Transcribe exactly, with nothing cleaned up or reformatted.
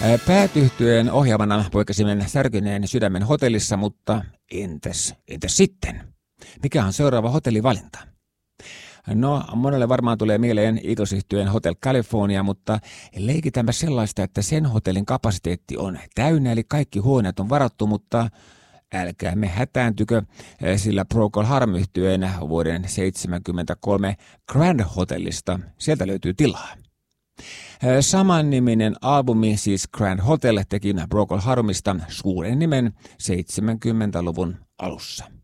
Päätyhtyeen ohjaamana poikasimme Särkyneen Sydämen hotellissa, mutta entäs, entäs sitten? Mikä on seuraava hotellivalinta? No, monelle varmaan tulee mieleen Eagles-yhtyeen Hotel California, mutta leikitäänpä sellaista, että sen hotellin kapasiteetti on täynnä, eli kaikki huoneet on varattu, mutta älkäämme hätääntykö, sillä Procol Harum-yhtyeen vuoden seitsemänkymmentäkolme Grand Hotellista sieltä löytyy tilaa. Samanniminen albumi, siis Grand Hotel, teki Procol Harumista suuren nimen seitsemänkymmentäluvun alussa.